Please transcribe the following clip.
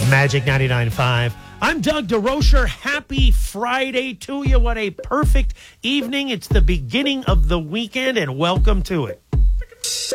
Magic 99.5. I'm Doug DeRocher. Happy Friday to you. What a perfect evening. It's the beginning of the weekend, and welcome to it.